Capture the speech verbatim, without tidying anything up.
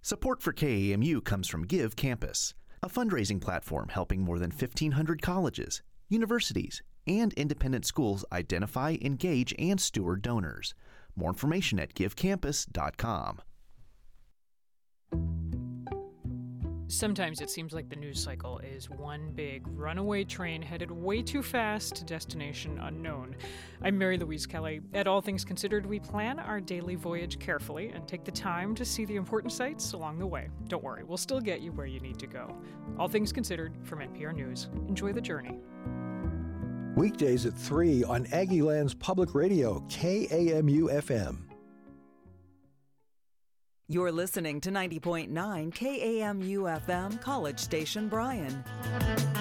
Support for K A M U comes from Give Campus, a fundraising platform helping more than fifteen hundred colleges, universities, and independent schools identify, engage, and steward donors. More information at give campus dot com. Sometimes it seems like the news cycle is one big runaway train headed way too fast to destination unknown. I'm Mary Louise Kelly. At All Things Considered, we plan our daily voyage carefully and take the time to see the important sights along the way. Don't worry, we'll still get you where you need to go. All Things Considered from N P R News. Enjoy the journey. Weekdays at three on Aggieland's Public Radio, K A M U F M. You're listening to ninety point nine K A M U F M, College Station, Bryan.